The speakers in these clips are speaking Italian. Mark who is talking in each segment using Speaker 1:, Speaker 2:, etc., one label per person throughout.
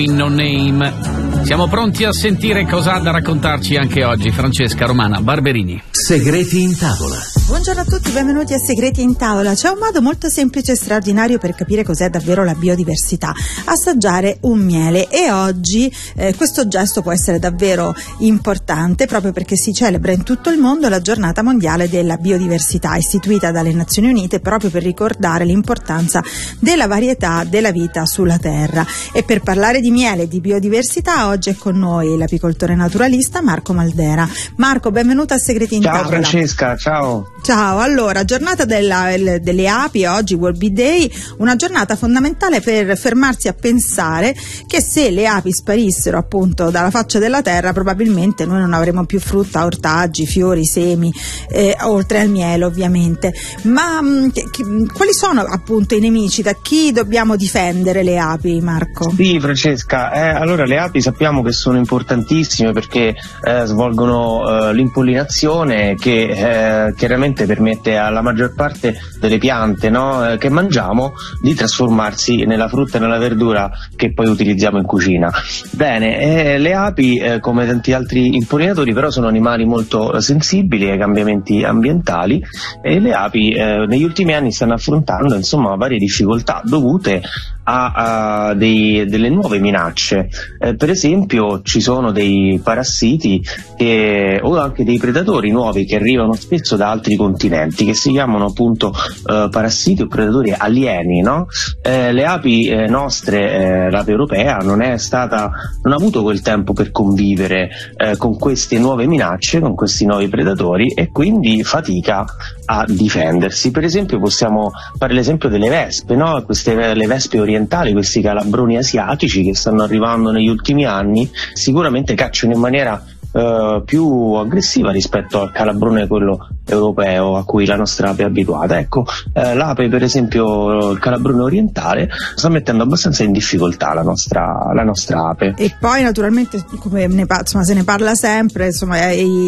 Speaker 1: No Name. Siamo pronti a sentire cosa ha da raccontarci anche oggi Francesca Romana Barberini.
Speaker 2: Segreti in tavola.
Speaker 3: Buongiorno a tutti, benvenuti a Segreti in tavola. C'è un modo molto semplice e straordinario per capire cos'è davvero la biodiversità: assaggiare un miele. E oggi questo gesto può essere davvero importante proprio perché si celebra in tutto il mondo la giornata mondiale della biodiversità, istituita dalle Nazioni Unite proprio per ricordare l'importanza della varietà della vita sulla Terra. E per parlare di miele e di biodiversità oggi è con noi l'apicoltore naturalista Marco Maldera. Marco, benvenuto a Segreti in tavola.
Speaker 4: Ciao Francesca, ciao.
Speaker 3: Ciao, allora, giornata delle api, oggi World Bee Day, una giornata fondamentale per fermarsi a pensare che se le api sparissero appunto dalla faccia della terra probabilmente noi non avremo più frutta, ortaggi, fiori, semi, oltre al miele ovviamente. Ma quali sono appunto i nemici? Da chi dobbiamo difendere le api, Marco?
Speaker 4: Sì Francesca, allora le api sappiamo che sono importantissime perché svolgono l'impollinazione che chiaramente permette alla maggior parte delle piante, no, che mangiamo di trasformarsi nella frutta e nella verdura che poi utilizziamo in cucina. Bene, le api come tanti altri impollinatori però sono animali molto sensibili ai cambiamenti ambientali e le api negli ultimi anni stanno affrontando insomma varie difficoltà dovute a delle nuove minacce. Per esempio ci sono dei parassiti o anche dei predatori nuovi che arrivano spesso da altri continenti, che si chiamano appunto parassiti o predatori alieni, no? Le api nostre, l'ape europea, non ha avuto quel tempo per convivere con queste nuove minacce, con questi nuovi predatori, e quindi fatica a difendersi. Per esempio possiamo fare l'esempio delle vespe, no? Le vespe orientali, questi calabroni asiatici che stanno arrivando negli ultimi anni, sicuramente cacciano in maniera più aggressiva rispetto al calabrone, quello europeo a cui la nostra ape è abituata. Ecco, l'ape per esempio, il calabrone orientale, sta mettendo abbastanza in difficoltà la nostra ape.
Speaker 3: E poi naturalmente, come se ne parla sempre, insomma,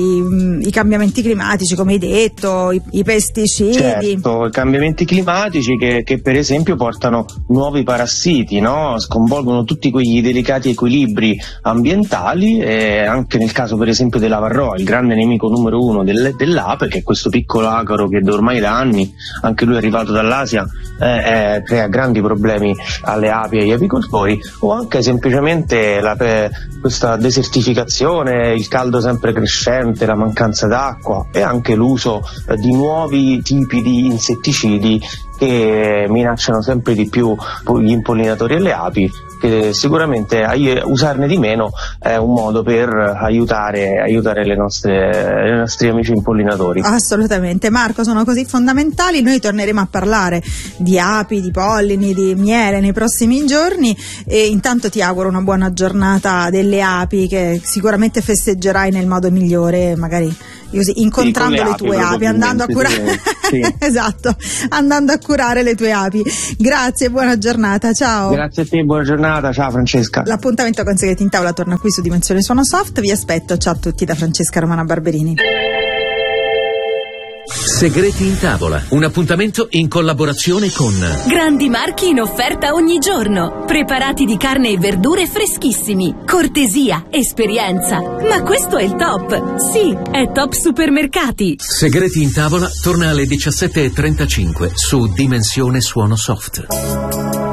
Speaker 3: i cambiamenti climatici, come hai detto, i pesticidi.
Speaker 4: Certo, i cambiamenti climatici che per esempio portano nuovi parassiti, no? Sconvolgono tutti quegli delicati equilibri ambientali, e anche nel caso per esempio della varroa, il grande nemico numero uno dell'ape, che è questo piccolo acaro che ormai da anni, anche lui è arrivato dall'Asia, crea grandi problemi alle api e agli apicoltori, o anche semplicemente questa desertificazione, il caldo sempre crescente, la mancanza d'acqua e anche l'uso di nuovi tipi di insetticidi che minacciano sempre di più gli impollinatori e le api, che sicuramente usarne di meno è un modo per aiutare i nostri amici impollinatori.
Speaker 3: Assolutamente, Marco, sono così fondamentali. Noi torneremo a parlare di api, di pollini, di miele nei prossimi giorni, e intanto ti auguro una buona giornata delle api, che sicuramente festeggerai nel modo migliore, magari incontrando le tue api, andando a curare sì. Esatto, andando a curare le tue api. Grazie, buona giornata, ciao.
Speaker 4: Grazie a te, buona giornata, ciao Francesca.
Speaker 3: L'appuntamento con Segreti in tavola torna qui su Dimensione Suono Soft. Vi aspetto, ciao a tutti da Francesca Romana Barberini.
Speaker 2: Segreti in tavola, un appuntamento in collaborazione con
Speaker 5: grandi marchi in offerta ogni giorno, preparati di carne e verdure freschissimi, cortesia, esperienza. Ma questo è il top, sì, è Top Supermercati.
Speaker 2: Segreti in tavola torna alle 17:35 su Dimensione Suono Soft.